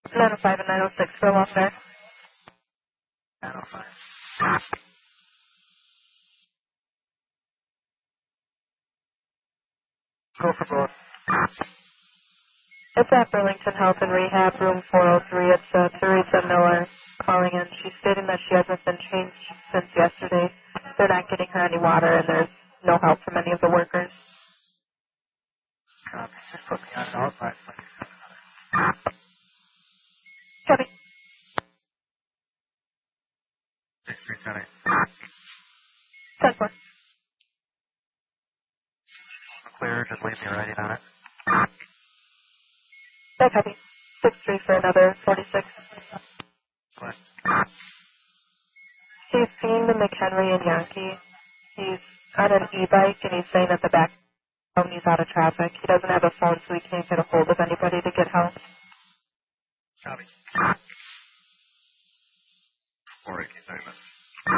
905 and 906 for along there. 905. Go for both. It's at Burlington Health and Rehab, room 403. It's Teresa Miller calling in. She's stating that she hasn't been changed since yesterday. They're not getting her any water, and there's no help from any of the workers. Copy. Just put me on it all five. Copy. 6378. 10-4. Clear, just leave me writing on it. No copy. 6-3 for another 46. What? He's seeing the McHenry and Yankee. He's on an e-bike, and he's saying at the back he's out of traffic. He doesn't have a phone, so he can't get a hold of anybody to get help. Copy. 418 segments.